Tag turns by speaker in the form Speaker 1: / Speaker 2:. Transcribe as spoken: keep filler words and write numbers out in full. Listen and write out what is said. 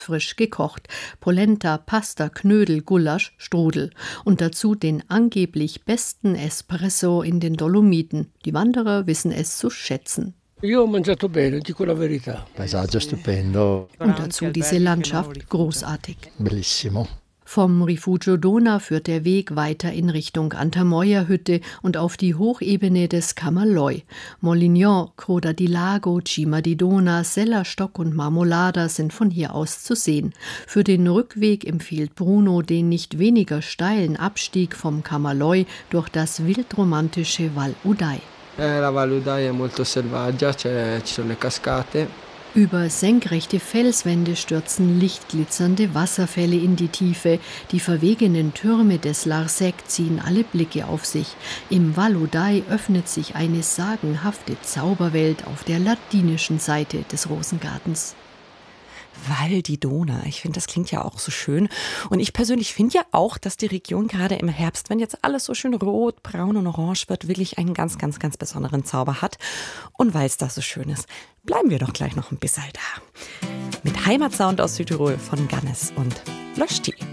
Speaker 1: frisch gekocht. Polenta, Pasta, Knödel, Gulasch, Strudel. Und dazu den angeblich besten Espresso in den Dolomiten. Die Wanderer wissen es zu schätzen.
Speaker 2: Io ho mangiato bene, dico la verità.
Speaker 3: Paesaggio stupendo.
Speaker 1: Und dazu diese Landschaft, großartig.
Speaker 3: Bellissimo.
Speaker 1: Vom Rifugio Dona führt der Weg weiter in Richtung Antamoya-Hütte und auf die Hochebene des Camaloy. Molignon, Croda di Lago, Cima di Dona, Sellerstock und Marmolada sind von hier aus zu sehen. Für den Rückweg empfiehlt Bruno den nicht weniger steilen Abstieg vom Camaloy durch das wildromantische Val Udai.
Speaker 4: La Val Udai è molto selvaggia, ci sono le cascate.
Speaker 1: Über senkrechte Felswände stürzen lichtglitzernde Wasserfälle in die Tiefe. Die verwegenen Türme des Larsec ziehen alle Blicke auf sich. Im Val Udai öffnet sich eine sagenhafte Zauberwelt auf der ladinischen Seite des Rosengartens.
Speaker 5: Val di Dona. Ich finde, das klingt ja auch so schön. Und ich persönlich finde ja auch, dass die Region gerade im Herbst, wenn jetzt alles so schön rot, braun und orange wird, wirklich einen ganz, ganz, ganz besonderen Zauber hat. Und weil es da so schön ist, bleiben wir doch gleich noch ein bisschen da. Mit Heimatsound aus Südtirol von Gannes und Loschti.